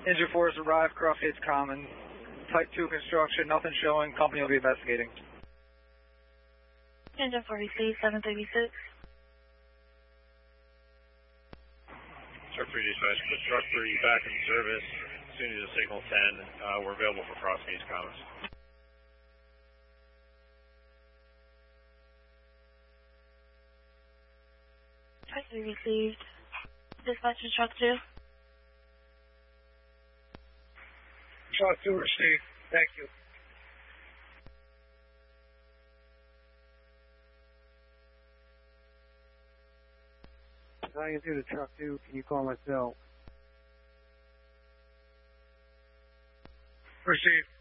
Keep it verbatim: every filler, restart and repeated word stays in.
Engine four has arrived, Crossgates Common. Type two construction, nothing showing, company will be investigating. Engine four received, seven thirty-six. Truck three dispatch, put truck three back in service. As soon as the signal ten, uh, we're available for Crossgates Commons. Truck three received. Dispatch to truck two. Truck two received. Thank you. Nine two to truck two. Can you call myself? Received.